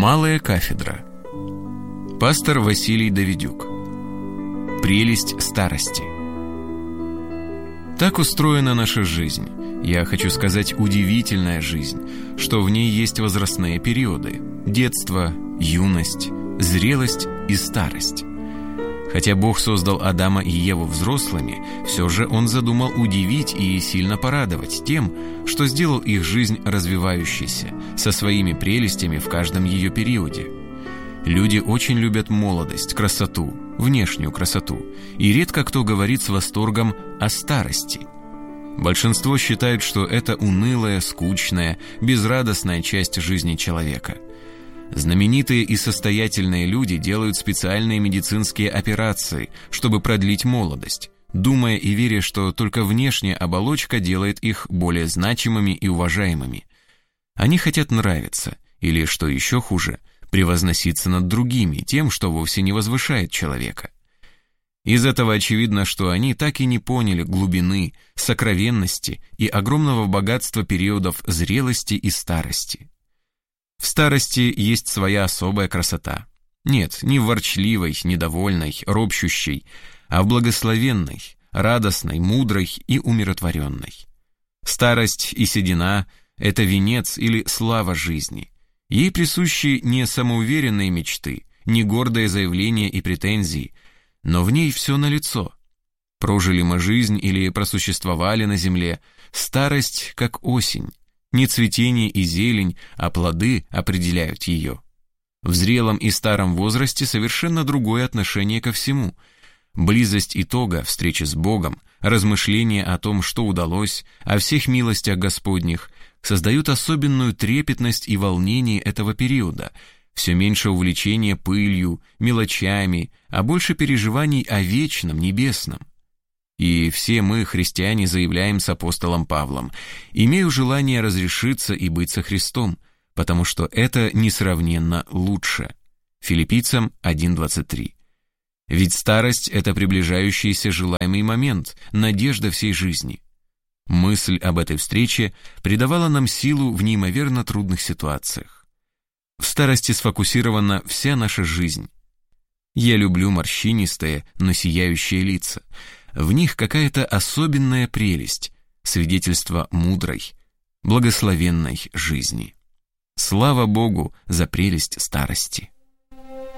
Малая кафедра. Пастор Василий Давидюк. Прелесть старости. Так устроена наша жизнь. Я хочу сказать, удивительная жизнь, что в ней есть возрастные периоды: детство, юность, зрелость и старость. Хотя Бог создал Адама и Еву взрослыми, все же Он задумал удивить и сильно порадовать тем, что сделал их жизнь развивающейся, со своими прелестями в каждом ее периоде. Люди очень любят молодость, красоту, внешнюю красоту, и редко кто говорит с восторгом о старости. Большинство считают, что это унылая, скучная, безрадостная часть жизни человека. Знаменитые и состоятельные люди делают специальные медицинские операции, чтобы продлить молодость, думая и веря, что только внешняя оболочка делает их более значимыми и уважаемыми. Они хотят нравиться, или, что еще хуже, превозноситься над другими тем, что вовсе не возвышает человека. Из этого очевидно, что они так и не поняли глубины, сокровенности и огромного богатства периодов зрелости и старости. В старости есть своя особая красота. Нет, не в ворчливой, недовольной, ропщущей, а в благословенной, радостной, мудрой и умиротворенной. Старость и седина – это венец или слава жизни. Ей присущи не самоуверенные мечты, не гордые заявления и претензии, но в ней все налицо. Прожили мы жизнь или просуществовали на земле, старость как осень. Не цветение и зелень, а плоды определяют ее. В зрелом и старом возрасте совершенно другое отношение ко всему. Близость итога, встречи с Богом, размышления о том, что удалось, о всех милостях Господних, создают особенную трепетность и волнение этого периода, все меньше увлечения пылью, мелочами, а больше переживаний о вечном, небесном. И все мы, христиане, заявляем с апостолом Павлом: «Имею желание разрешиться и быть со Христом, потому что это несравненно лучше». Филиппийцам 1:23. Ведь старость – это приближающийся желаемый момент, надежда всей жизни. Мысль об этой встрече придавала нам силу в неимоверно трудных ситуациях. В старости сфокусирована вся наша жизнь. Я люблю морщинистые, но сияющие лица. В них какая-то особенная прелесть, свидетельство мудрой, благословенной жизни. Слава Богу за прелесть старости!